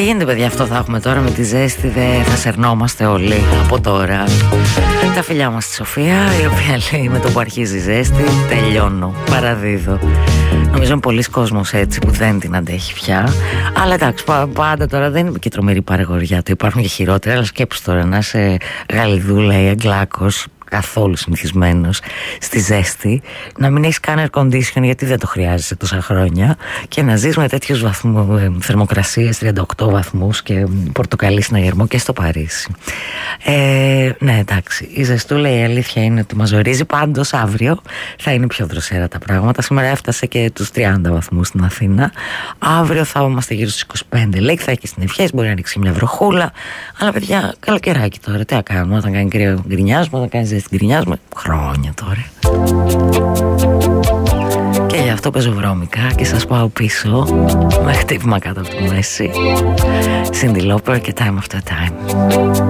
Τι γίνεται, παιδιά, αυτό θα έχουμε τώρα με τη ζέστη? Δεν θα σερνόμαστε όλοι από τώρα? Τα φιλιά μας στη Σοφία, η οποία λέει με το που αρχίζει η ζέστη τελειώνω, παραδίδω. Νομίζω είναι πολλοί κόσμος έτσι που δεν την αντέχει πια. Αλλά εντάξει, πάντα τώρα δεν είναι και τρομερή παρηγοριά του. Υπάρχουν και χειρότερα. Αλλά σκέψου τώρα να είσαι Γαλλιδούλα ή Αγγλάκος, καθόλου συνηθισμένος στη ζέστη, να μην έχεις καν air condition γιατί δεν το χρειάζεσαι τόσα χρόνια, και να ζεις με τέτοιους θερμοκρασίες 38 βαθμούς και πορτοκαλί συναγερμό και στο Παρίσι. Ναι, εντάξει, η ζεστούλα η αλήθεια είναι ότι μας ζορίζει. Πάντως αύριο θα είναι πιο δροσερά τα πράγματα. Σήμερα έφτασε και τους 30 βαθμούς στην Αθήνα. Αύριο θα είμαστε γύρω στους 25. Λέει θα έχει συννεφιές, μπορεί να ρίξει μια βροχούλα. Αλλά παιδιά, καλοκαιράκι τώρα. Τι να κάνουμε? Όταν κάνει κρύο γκρινιάζουμε, όταν κάνει ζέστη γκρινιάζουμε. Χρόνια τώρα. Και γι' αυτό παίζω βρώμικα και σας πάω πίσω με χτύπημα κάτω από τη μέση. Cyndi Lauper και Time After Time.